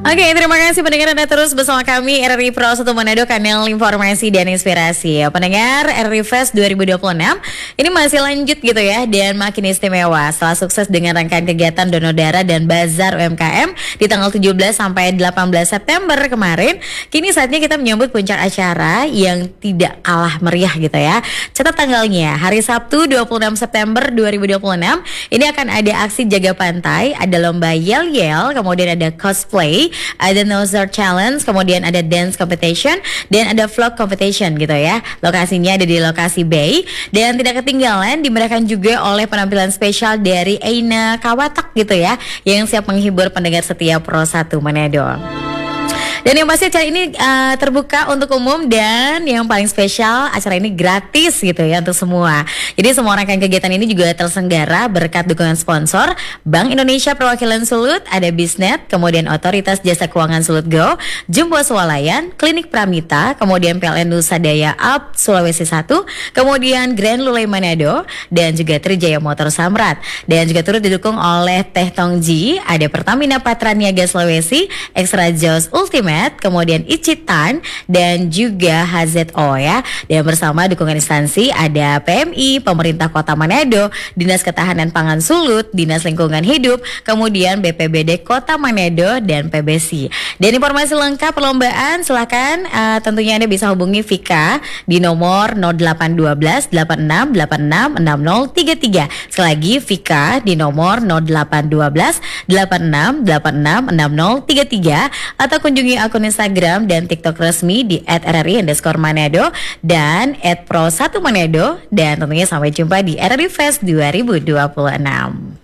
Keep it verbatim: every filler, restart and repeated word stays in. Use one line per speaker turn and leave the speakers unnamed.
Oke, terima kasih pendengar Anda terus bersama kami R R I Pro satu Manado, kanal informasi dan inspirasi. Pendengar R R I Fest dua ribu dua puluh enam ini masih lanjut gitu ya, dan makin istimewa setelah sukses dengan rangkaian kegiatan donor darah dan bazar U M K M di tanggal tujuh belas sampai delapan belas September kemarin. Kini saatnya kita menyambut puncak acara yang tidak kalah meriah gitu ya. Catat tanggalnya, hari Sabtu dua puluh enam September dua ribu dua puluh enam ini akan ada aksi jaga pantai, ada lomba yel-yel, kemudian ada cosplay, ada Nozer Challenge, kemudian ada dance competition, dan ada vlog competition gitu ya. Lokasinya ada di lokasi Bay, dan tidak ketinggalan dimeriahkan juga oleh penampilan spesial dari Aina Kawatak gitu ya, yang siap menghibur pendengar setia Pro satu Manado. Dan yang pasti acara ini uh, terbuka untuk umum, dan yang paling spesial acara ini gratis gitu ya untuk semua. Jadi semua rangkaian kegiatan ini juga terselenggara berkat dukungan sponsor Bank Indonesia Perwakilan Sulut, ada Bisnet, kemudian Otoritas Jasa Keuangan Sulut Go, Jumbo Swalayan, Klinik Pramita, kemudian P L N Nusa Daya Up Sulawesi satu, kemudian Grand Lulai Manado, dan juga Trijaya Motor Samrat. Dan juga turut didukung oleh Teh Tongji, ada Pertamina Patraniaga Sulawesi, Extra Joss Ultimate, kemudian Icitan, dan juga H Z O ya. Dan bersama dukungan instansi ada P M I, Pemerintah Kota Manado, Dinas Ketahanan Pangan Sulut, Dinas Lingkungan Hidup, kemudian B P B D Kota Manado, dan P B S I. Dan informasi lengkap perlombaan silahkan uh, tentunya Anda bisa hubungi Vika di nomor nol delapan satu dua delapan enam delapan enam enam nol tiga tiga. Sekali lagi Vika di nomor nol delapan satu dua delapan enam delapan enam enam nol tiga tiga, atau kunjungi akun Instagram dan TikTok resmi di et r r i underscore manado dan et pro satu manado. Dan tentunya sampai jumpa di R R I Fest dua ribu dua puluh enam.